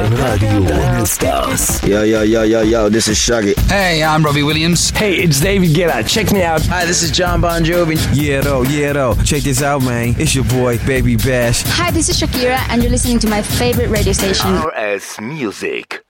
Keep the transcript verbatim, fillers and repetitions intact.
Dein Radio, deine Stars. Yo, yo, yo, yo, yo, this is Shaggy. Hey, I'm Robbie Williams. Hey, it's David Guetta. Check me out. Hi, this is John Bon Jovi. Yeah, though, yeah, though. Check this out, man. It's your boy, Baby Bash. Hi, this is Shakira, and you're listening to my favorite radio station. R S Music.